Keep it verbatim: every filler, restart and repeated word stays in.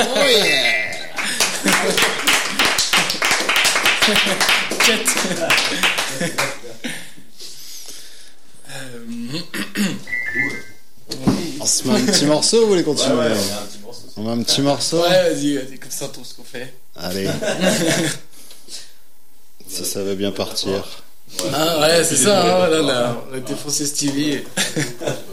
Oh yeah. On se met un petit morceau ou vous voulez continuer? Ouais, ouais, on met un petit morceau. On met un petit morceau. Ouais, vas-y, vas-y, comme ça on trouve ce qu'on fait. Allez. Si ça veut bien partir. Ah ouais, c'est ça, hein, là, là, on a défoncé Stevie.